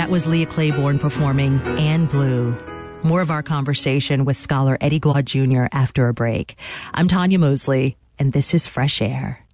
That was Leah Claiborne performing Anne Blue. More of our conversation with scholar Eddie Glaude Jr. after a break. I'm Tanya Mosley, and this is Fresh Air.